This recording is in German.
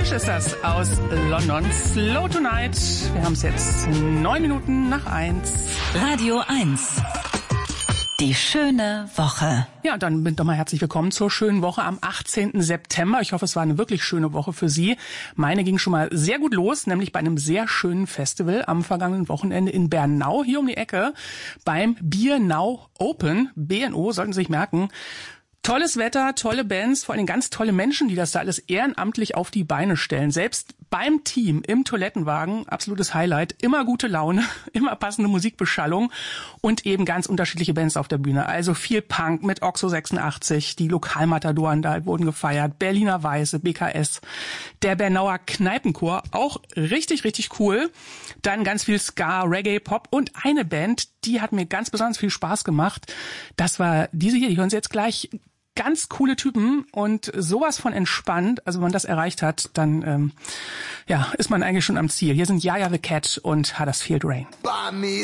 Bush ist das aus London. Slow Tonight. Wir haben es jetzt 9 Minuten nach 1. Radio 1. Die schöne Woche. Ja, und dann doch mal herzlich willkommen zur schönen Woche am 18. September. Ich hoffe, es war eine wirklich schöne Woche für Sie. Meine ging schon mal sehr gut los, nämlich bei einem sehr schönen Festival am vergangenen Wochenende in Bernau, hier um die Ecke, beim Beer Now Open. BNO, sollten Sie sich merken. Tolles Wetter, tolle Bands, vor allem ganz tolle Menschen, die das da alles ehrenamtlich auf die Beine stellen. Selbst beim Team im Toilettenwagen, absolutes Highlight, immer gute Laune, immer passende Musikbeschallung und eben ganz unterschiedliche Bands auf der Bühne. Also viel Punk mit Oxo 86, die Lokalmatadoren da wurden gefeiert, Berliner Weiße, BKS, der Bernauer Kneipenchor, auch richtig, richtig cool. Dann ganz viel Ska, Reggae, Pop und eine Band, die hat mir ganz besonders viel Spaß gemacht. Das war diese hier, die hören Sie jetzt gleich. Ganz coole Typen und sowas von entspannt. Also wenn man das erreicht hat, dann ist man eigentlich schon am Ziel. Hier sind Jaja the Cat und Huddersfield Rain. Buy me